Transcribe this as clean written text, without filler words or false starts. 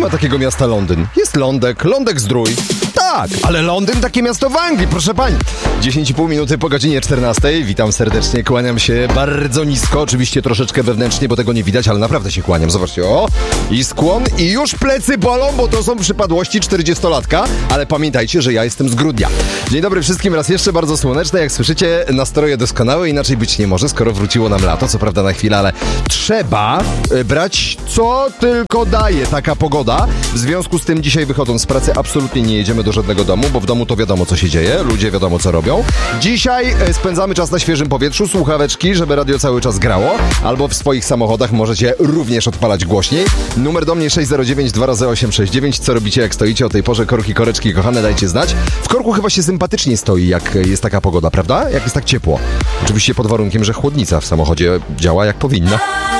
ma takiego miasta Londyn. Jest Lądek Zdrój. Tak, ale Londyn takie miasto w Anglii, proszę pani. 10,5 minuty po godzinie 14. Witam serdecznie, kłaniam się bardzo nisko, oczywiście troszeczkę wewnętrznie, bo tego nie widać, ale naprawdę się kłaniam. Zobaczcie, o! I skłon, i już plecy bolą, bo to są przypadłości 40-latka, ale pamiętajcie, że ja jestem z grudnia. Dzień dobry wszystkim, raz jeszcze bardzo słoneczne, jak słyszycie, nastroje doskonałe, inaczej być nie może, skoro wróciło nam lato, co prawda na chwilę, ale trzeba brać co tylko daje taka pogoda. W związku z tym dzisiaj wychodząc z pracy absolutnie nie jedziemy do żadnego domu, bo w domu to wiadomo co się dzieje, ludzie wiadomo co robią. Dzisiaj spędzamy czas na świeżym powietrzu, słuchaweczki, żeby radio cały czas grało, albo w swoich samochodach możecie również odpalać głośniej. Numer do mnie 609 2x869. Co robicie jak stoicie o tej porze? Korki, koreczki, kochane, dajcie znać. W korku chyba się sympatycznie stoi, jak jest taka pogoda, prawda? Jak jest tak ciepło. Oczywiście pod warunkiem, że chłodnica w samochodzie działa jak powinna.